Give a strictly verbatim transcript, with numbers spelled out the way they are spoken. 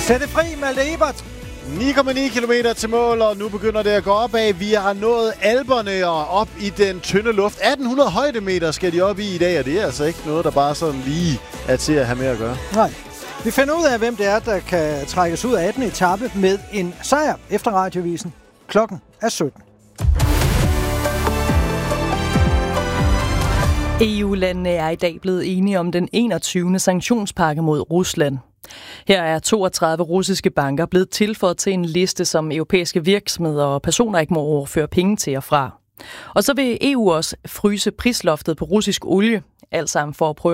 Sæt det fri, Malte Ebert. ni komma ni kilometer til mål, og nu begynder det at gå opad. Vi har nået Alperne og op i den tynde luft. atten hundrede højdemeter skal de op i i dag, og det er altså ikke noget, der bare sådan lige er til at have med at gøre. Nej. Vi finder ud af, hvem det er, der kan trækkes ud af attende etape med en sejr efter Radiovisen. Klokken er sytten. E U-landene er i dag blevet enige om den enogtyvende sanktionspakke mod Rusland. Her er toogtredive russiske banker blevet tilføjet til en liste, som europæiske virksomheder og personer ikke må overføre penge til og fra. Og så vil E U også fryse prisloftet på russisk olie, alt sammen for at prøve